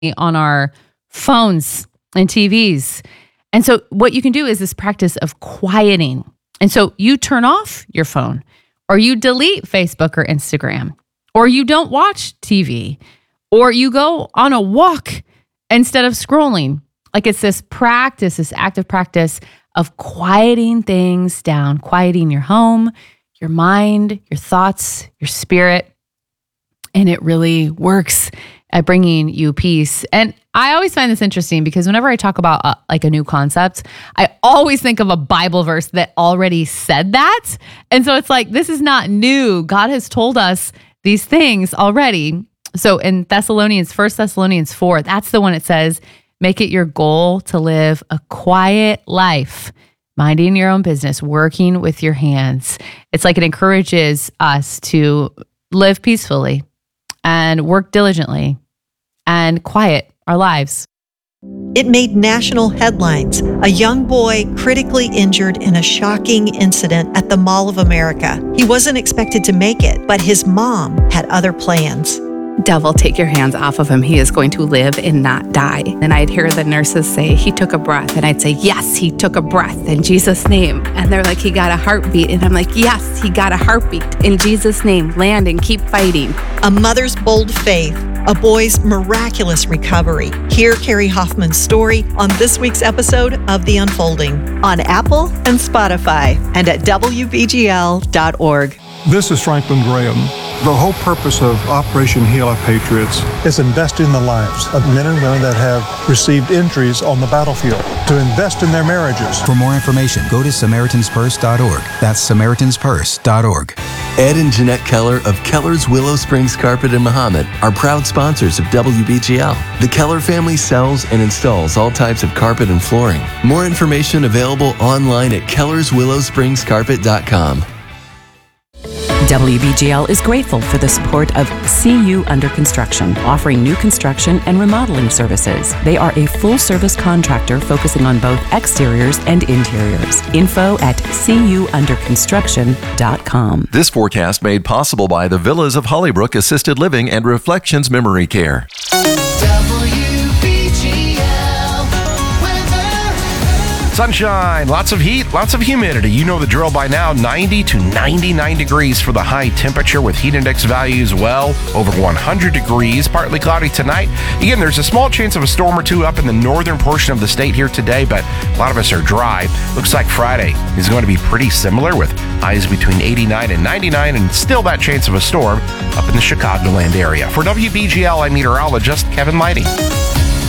on our phones and TVs. And so what you can do is this practice of quieting. And so you turn off your phone, or you delete Facebook or Instagram, or you don't watch TV, or you go on a walk instead of scrolling. Like, it's this practice, this active practice of quieting things down, quieting your home, your mind, your thoughts, your spirit. And it really works at bringing you peace. And I always find this interesting because whenever I talk about like a new concept, I always think of a Bible verse that already said that. And so it's like, this is not new. God has told us these things already. So in 1 Thessalonians 4, that's the one it says, make it your goal to live a quiet life, minding your own business, working with your hands. It's like it encourages us to live peacefully and work diligently and quiet our lives. It made national headlines. A young boy critically injured in a shocking incident at the Mall of America. He wasn't expected to make it, but his mom had other plans. Devil, take your hands off of him. He is going to live and not die. And I'd hear the nurses say, he took a breath. And I'd say, yes, he took a breath in Jesus' name. And they're like, he got a heartbeat. And I'm like, yes, he got a heartbeat in Jesus' name. Land and keep fighting. A mother's bold faith, a boy's miraculous recovery. Hear Carrie Hoffman's story on this week's episode of The Unfolding on Apple and Spotify and at WBGL.org. This is Franklin Graham. The whole purpose of Operation Heal Our Patriots is investing in the lives of men and women that have received injuries on the battlefield, to invest in their marriages. For more information, go to SamaritansPurse.org. That's SamaritansPurse.org. Ed and Jeanette Keller of Keller's Willow Springs Carpet in Mahomet are proud sponsors of WBGL. The Keller family sells and installs all types of carpet and flooring. More information available online at kellerswillowspringscarpet.com. WBGL is grateful for the support of CU Under Construction, offering new construction and remodeling services. They are a full-service contractor focusing on both exteriors and interiors. Info at cuunderconstruction.com. This forecast made possible by the Villas of Hollybrook Assisted Living and Reflections Memory Care. Sunshine, lots of heat, lots of humidity. You know the drill by now. 90 to 99 degrees for the high temperature with heat index values well over 100 degrees. Partly cloudy tonight. Again, there's a small chance of a storm or two up in the northern portion of the state here today, but a lot of us are dry. Looks like Friday is going to be pretty similar with highs between 89 and 99 and still that chance of a storm up in the Chicagoland area. For WBGL, I'm meteorologist Kevin Lighty.